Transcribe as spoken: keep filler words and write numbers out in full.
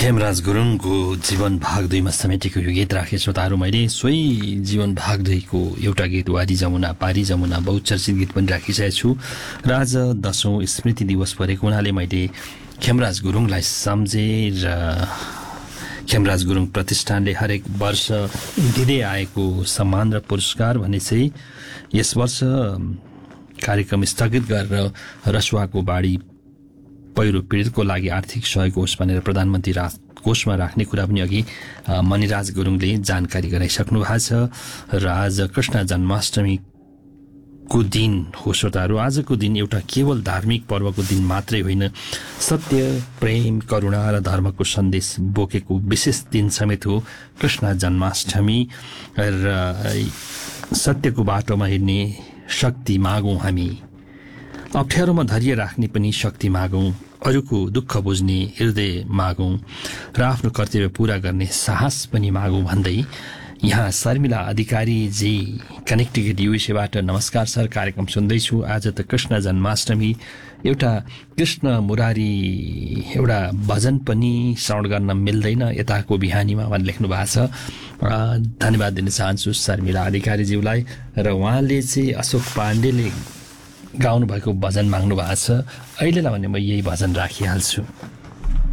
खेमराज गुरुङको जीवन भाग दुईमा समेटेको यो गीत राखेँ श्रोताहरू। मैले सोही जीवन भाग दुईको एउटा गीत वारी जमुना पारी जमुना बहुचर्चित गीत पनि राखिसकेको छु र आज दशौं स्मृति दिवस परेको हुनाले मैले खेमराज गुरुङलाई सम्झेँ र खेमराज गुरुङ प्रतिष्ठानले हरेक वर्ष दिँदै आएको सम्मान र पुरस्कार भने चाहिँ यस वर्ष कार्यक्रम स्थगित गरेर रसुवाको बाढी पहिरो पीडितको लागि आर्थिक सहयोग होस् भनेर प्रधानमन्त्री राहत कोषमा राख्ने कुरा पनि अघि मणिराज गुरुङले जानकारी गराइसक्नु भएको छ। र आज कृष्ण जन्माष्टमीको दिन हो श्रोताहरू। आजको दिन एउटा केवल धार्मिक पर्वको दिन मात्रै होइन, सत्य, प्रेम, करुणा र धर्मको सन्देश बोकेको विशेष दिन समेत हो कृष्ण जन्माष्टमी। र सत्यको बाटोमा हिँड्ने शक्ति मागौँ, हामी अप्ठ्यारोमा धैर्य राख्ने पनि शक्ति मागौँ, अरूको दुःख बुझ्ने हृदय मागौँ र आफ्नो कर्तव्य पूरा गर्ने साहस पनि मागौँ भन्दै यहाँ शर्मिला अधिकारीजी कनेक्टिभिटी युएसएबाट नमस्कार सर, कार्यक्रम सुन्दैछु। आज त कृष्ण जन्माष्टमी, एउटा कृष्ण मुरारी एउटा भजन पनि श्रवण गर्न मिल्दैन यताको बिहानीमा भनेर लेख्नु भएको छ। धन्यवाद दिन चाहन्छु शर्मिला अधिकारीज्यूलाई। र उहाँले चाहिँ अशोक पाण्डेले गाउनु भएको भजन माग्नु भएको छ। अहिलेलाई भने म यही भजन राखिहाल्छु।